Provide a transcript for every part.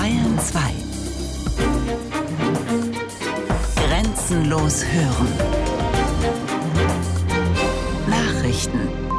Bayern 2. Grenzenlos hören. Nachrichten.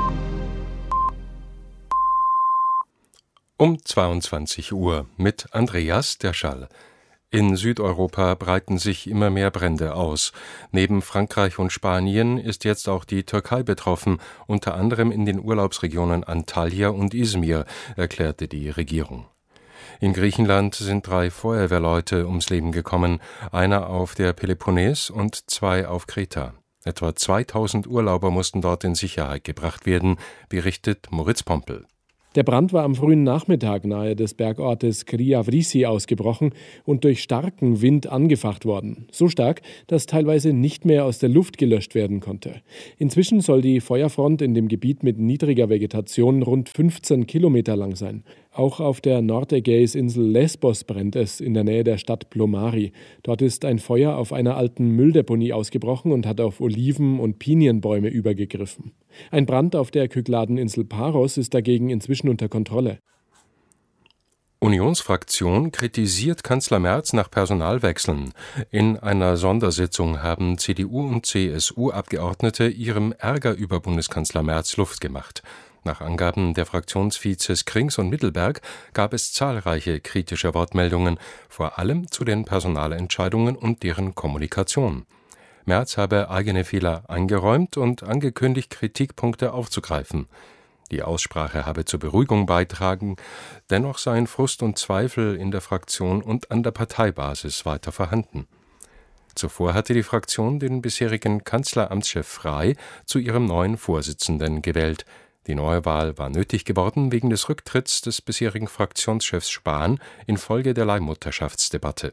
Um 22 Uhr mit Andreas Derschall. In Südeuropa breiten sich immer mehr Brände aus. Neben Frankreich und Spanien ist jetzt auch die Türkei betroffen, unter anderem in den Urlaubsregionen Antalya und Izmir, erklärte die Regierung. In Griechenland sind 3 Feuerwehrleute ums Leben gekommen, einer auf der Peloponnes und 2 auf Kreta. Etwa 2000 Urlauber mussten dort in Sicherheit gebracht werden, berichtet Moritz Pompel. Der Brand war am frühen Nachmittag nahe des Bergortes Kriavrisi ausgebrochen und durch starken Wind angefacht worden. So stark, dass teilweise nicht mehr aus der Luft gelöscht werden konnte. Inzwischen soll die Feuerfront in dem Gebiet mit niedriger Vegetation rund 15 Kilometer lang sein. Auch auf der Nordägäisinsel Lesbos brennt es in der Nähe der Stadt Plomari. Dort ist ein Feuer auf einer alten Mülldeponie ausgebrochen und hat auf Oliven- und Pinienbäume übergegriffen. Ein Brand auf der Kykladeninsel Paros ist dagegen inzwischen unter Kontrolle. Unionsfraktion kritisiert Kanzler Merz nach Personalwechseln. In einer Sondersitzung haben CDU und CSU-Abgeordnete ihrem Ärger über Bundeskanzler Merz Luft gemacht. Nach Angaben der Fraktionsvizes Krings und Mittelberg gab es zahlreiche kritische Wortmeldungen, vor allem zu den Personalentscheidungen und deren Kommunikation. Merz habe eigene Fehler eingeräumt und angekündigt, Kritikpunkte aufzugreifen. Die Aussprache habe zur Beruhigung beitragen, dennoch seien Frust und Zweifel in der Fraktion und an der Parteibasis weiter vorhanden. Zuvor hatte die Fraktion den bisherigen Kanzleramtschef Frey zu ihrem neuen Vorsitzenden gewählt. Die Neuwahl war nötig geworden wegen des Rücktritts des bisherigen Fraktionschefs Spahn infolge der Leihmutterschaftsdebatte.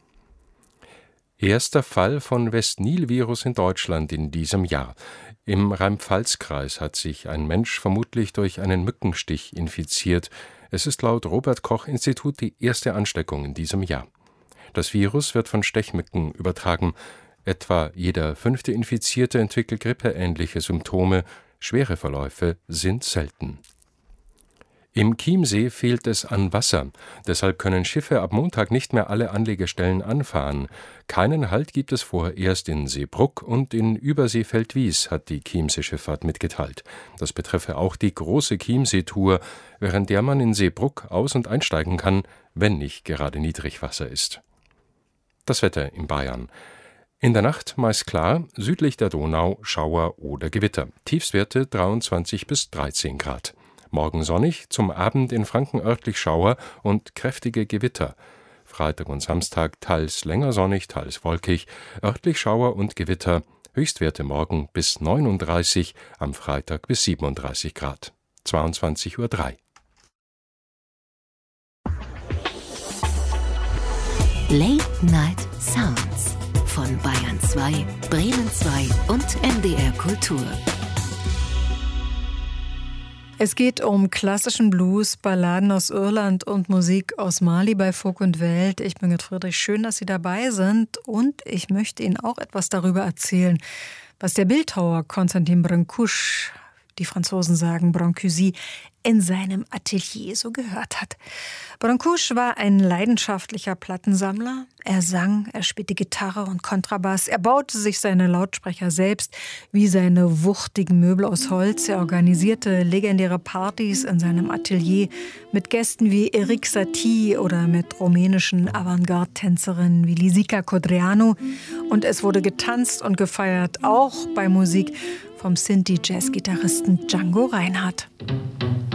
Erster Fall von West-Nil-Virus in Deutschland in diesem Jahr. Im Rhein-Pfalz-Kreis hat sich ein Mensch vermutlich durch einen Mückenstich infiziert. Es ist laut Robert-Koch-Institut die erste Ansteckung in diesem Jahr. Das Virus wird von Stechmücken übertragen. Etwa jeder 5. Infizierte entwickelt grippeähnliche Symptome. Schwere Verläufe sind selten. Im Chiemsee fehlt es an Wasser. Deshalb können Schiffe ab Montag nicht mehr alle Anlegestellen anfahren. Keinen Halt gibt es vorerst in Seebrugg und in Überseefeldwies, hat die Chiemsee-Schifffahrt mitgeteilt. Das betreffe auch die große Chiemsee-Tour, während der man in Seebrugg aus- und einsteigen kann, wenn nicht gerade Niedrigwasser ist. Das Wetter in Bayern. In der Nacht meist klar, südlich der Donau Schauer oder Gewitter. Tiefstwerte 23 bis 13 Grad. Morgen sonnig, zum Abend in Franken örtlich Schauer und kräftige Gewitter. Freitag und Samstag teils länger sonnig, teils wolkig, örtlich Schauer und Gewitter. Höchstwerte morgen bis 39, am Freitag bis 37 Grad. 22:03 Uhr. Late Night Sounds von Bayern 2, Bremen 2 und NDR Kultur. Es geht um klassischen Blues, Balladen aus Irland und Musik aus Mali bei Folk und Welt. Ich bin Gerd Friedrich, schön, dass Sie dabei sind. Und ich möchte Ihnen auch etwas darüber erzählen, was der Bildhauer Constantin Brancusi, die Franzosen sagen Brancusi, in seinem Atelier so gehört hat. Brancusi war ein leidenschaftlicher Plattensammler. Er sang, er spielte Gitarre und Kontrabass. Er baute sich seine Lautsprecher selbst, wie seine wuchtigen Möbel aus Holz. Er organisierte legendäre Partys in seinem Atelier mit Gästen wie Erik Satie oder mit rumänischen Avantgarde-Tänzerinnen wie Lisica Codreanu. Und es wurde getanzt und gefeiert, auch bei Musik vom Sinti-Jazz-Gitarristen Django Reinhardt.